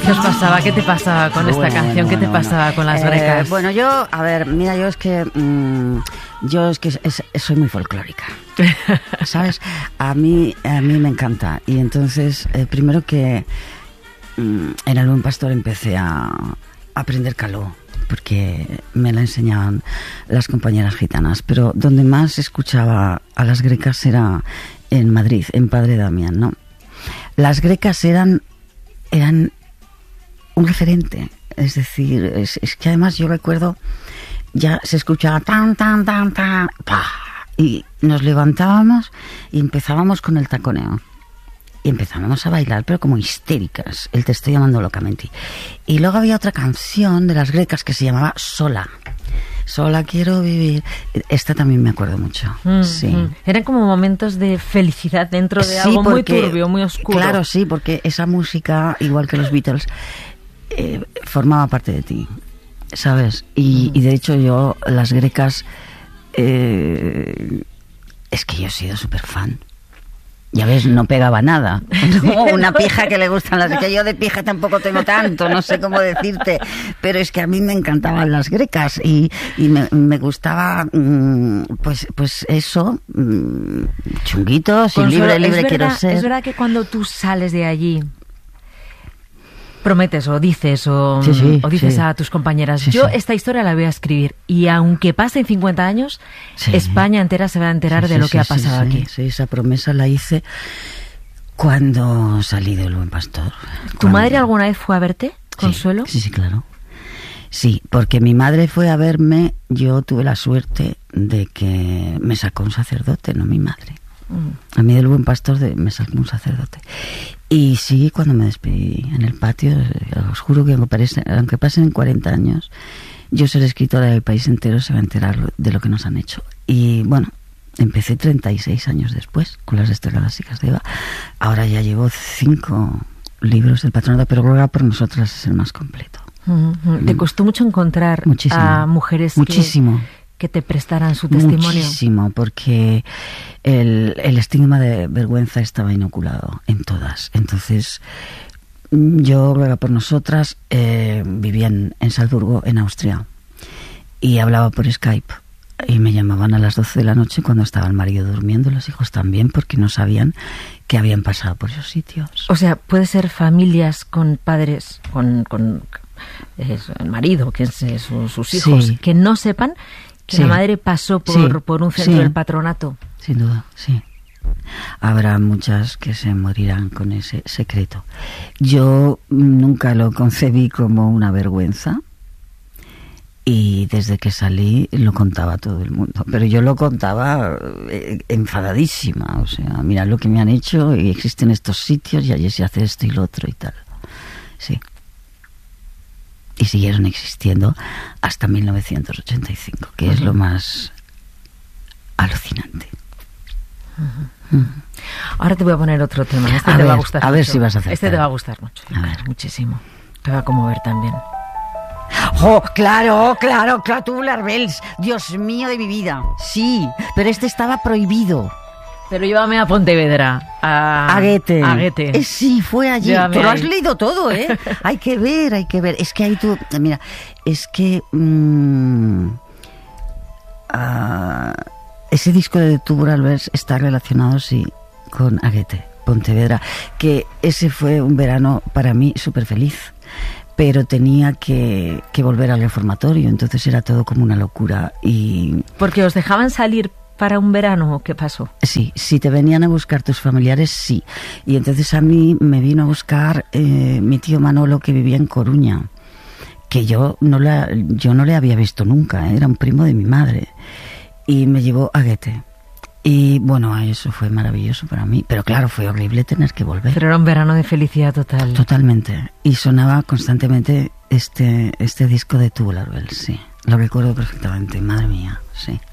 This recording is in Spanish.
¿Qué os pasaba? ¿Qué te pasaba con esta canción? ¿Qué te pasaba con las grecas? Bueno, yo, a ver, mira, yo es que soy muy folclórica, ¿sabes? A mí me encanta. Y entonces, primero que en el Buen Pastor empecé a aprender caló, porque me la enseñaban las compañeras gitanas. Pero donde más escuchaba a las grecas era en Madrid, en Padre Damián, ¿no? Las grecas eran un referente, es decir, es que además yo recuerdo, ya se escuchaba tan, tan, tan, tan, pa, y nos levantábamos y empezábamos con el taconeo. Y empezábamos a bailar, pero como histéricas, el Te estoy llamando locamente. Y luego había otra canción de las grecas que se llamaba Sola. Sola quiero vivir. Esta también me acuerdo mucho. Sí. Eran como momentos de felicidad dentro de algo muy turbio, muy oscuro. Claro, sí, porque esa música, igual que los Beatles, formaba parte de ti, ¿sabes? Y de hecho yo, las grecas, es que yo he sido súper fan. Ya ves, no pegaba nada. No, una pija que le gustan las grecas. Yo de pija tampoco tengo tanto, no sé cómo decirte. Pero es que a mí me encantaban las grecas y me gustaba, pues eso, chunguitos y libre quiero ser. Es verdad que cuando tú sales de allí, prometes o dices a tus compañeras, esta historia la voy a escribir, y aunque pasen 50 años, España entera se va a enterar de lo que ha pasado aquí. Sí, esa promesa la hice cuando salí del Buen Pastor. ¿Tu madre alguna vez fue a verte, Consuelo? Sí, claro. Sí, porque mi madre fue a verme, yo tuve la suerte de que me sacó un sacerdote, no mi madre. A mí del Buen Pastor me sacó un sacerdote. Y sí, cuando me despedí en el patio, os juro que aunque pasen 40 años, yo seré escritora del país entero, se va a enterar de lo que nos han hecho. Y bueno, empecé 36 años después con las Desterradas Hijas de Eva. Ahora ya llevo 5 libros del patronato, pero Ruega por Nosotras es el más completo. ¿Te costó mucho encontrar a mujeres que te prestaran su testimonio? Muchísimo, porque el estigma de vergüenza estaba inoculado en todas. Entonces, yo, Ruega por Nosotras, vivía en Salzburgo, en Austria, y hablaba por Skype. Y me llamaban a las 12 de la noche cuando estaba el marido durmiendo, los hijos también, porque no sabían que habían pasado por esos sitios. O sea, puede ser familias con padres, con el marido, que es sus hijos, que no sepan que la madre pasó por un centro del patronato. Sin duda, sí. Habrá muchas que se morirán con ese secreto. Yo nunca lo concebí como una vergüenza y desde que salí lo contaba a todo el mundo. Pero yo lo contaba enfadadísima. O sea, mira lo que me han hecho y existen estos sitios y allí se hace esto y lo otro y tal. Sí. Y siguieron existiendo hasta 1985, que es lo más alucinante. Ahora te voy a poner otro tema. Este te va a gustar mucho. A ver si vas a hacer. Este te va a gustar mucho. Muchísimo. Te va a conmover también. ¡Oh, claro, Tubular Bells! Dios mío de mi vida. Sí, pero este estaba prohibido. Pero llévame a Pontevedra, a Goethe. Sí, fue allí. Pero lo has leído todo, ¿eh? Hay que ver. Es que ahí tú... Mira, es que... ese disco de Tubular Bells está relacionado, sí, con Goethe, Pontevedra. Que ese fue un verano para mí súper feliz. Pero tenía que volver al reformatorio, entonces era todo como una locura. ¿Porque os dejaban salir para un verano o qué pasó? Sí, si te venían a buscar tus familiares, sí. Y entonces a mí me vino a buscar mi tío Manolo, que vivía en Coruña, que yo no le había visto nunca, era un primo de mi madre, y me llevó a Goethe. Y bueno, eso fue maravilloso para mí, pero claro, fue horrible tener que volver. Pero era un verano de felicidad total. Totalmente. Y sonaba constantemente este disco de Tubular Bells, sí. Lo recuerdo perfectamente, madre mía, sí.